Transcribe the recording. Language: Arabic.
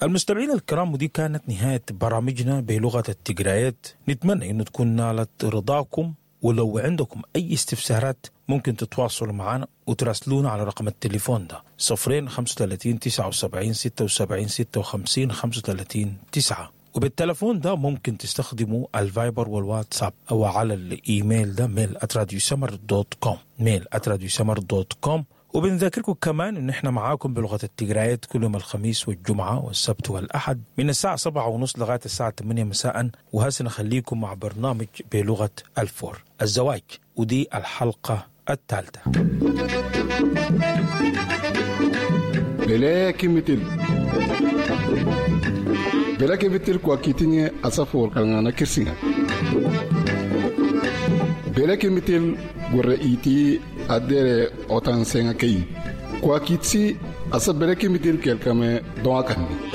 المستمعين الكرام، ودي كانت نهاية برامجنا بلغة التجرايات. نتمنى أنه تكون نالت رضاكم، ولو عندكم أي استفسارات ممكن تتواصلوا معنا وتراسلونا على رقم التليفون ده 035 79 76 56 35 9. وبالتلفون ده ممكن تستخدموا الفايبر والواتساب أو على الإيميل ده mail@radiosummer.com mail@radiosummer.com. وبنذكركم كمان إن إحنا معاكم بلغة التجرايات كل يوم الخميس والجمعة والسبت والأحد من الساعة 7:30 لغاية الساعة 8 مساء. وهسه نخليكم مع برنامج بلغة الفور الزواج، ودي الحلقة الثالثة. بلاكي بتل كواكيتيني أصفور كالغانا كرسينا بلاكي بتل ورئيتي أدير أوتان سينا كي كواكيتسي أصف بلاكي بتل كالكامي دواكاني